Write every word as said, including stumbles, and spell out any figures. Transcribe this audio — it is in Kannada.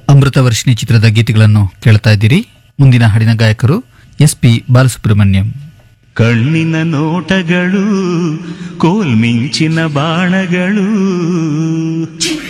ಅಮೃತವರ್ಷಿಣಿ ಚಿತ್ರದ ಗೀತೆಗಳನ್ನು ಕೇಳ್ತಾ ಇದ್ದೀರಿ. ಮುಂದಿನ ಹಾಡಿನ ಗಾಯಕರು ಎಸ್ ಪಿ ಬಾಲಸುಬ್ರಹ್ಮಣ್ಯಂ. ಕಣ್ಣಿನ ನೋಟಗಳು ಕೋಲ್ಮಿಂಚಿನ ಬಾಣಗಳು